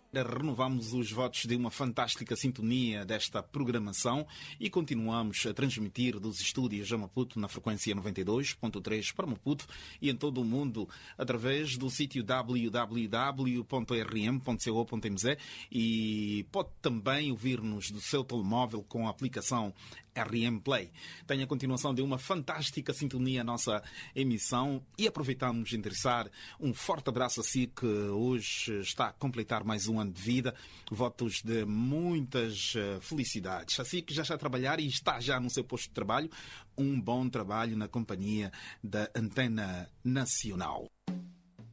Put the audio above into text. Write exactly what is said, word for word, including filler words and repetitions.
Renovamos os votos de uma fantástica sintonia desta programação e continuamos a transmitir dos estúdios de Maputo na frequência noventa e dois ponto três para Maputo e em todo o mundo através do sítio w w w ponto r m ponto co ponto m z e pode também ouvir-nos do seu telemóvel com a aplicação R M Play. Tem a continuação de uma fantástica sintonia a nossa emissão e aproveitamos de endereçar um forte abraço a si que hoje está a completar mais um ano de vida. Votos de muitas felicidades. Assim que já está a trabalhar e está já no seu posto de trabalho, um bom trabalho na companhia da Antena Nacional.